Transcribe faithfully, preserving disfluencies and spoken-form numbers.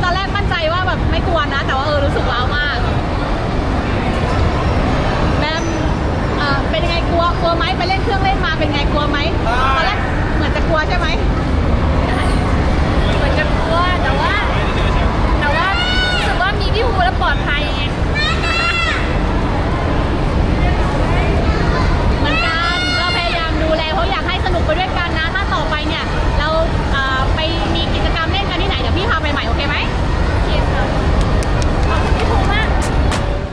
ตอนแรกมั่นใจว่าแบบไม่กลัวนะแต่ว่าเออรู้สึกว้าวมากแบมเออเป็นยังไงกลัวกลัวไหมไปเล่นเครื่องเล่นมาเป็นไงกลัวไหมตอนแรกเหมือนจะกลัวใช่ไหมเหมือนจะกลัวแต่ว่าแต่ว่ารู้สึกว่ามีพี่ภูแล้วปลอดภัยไง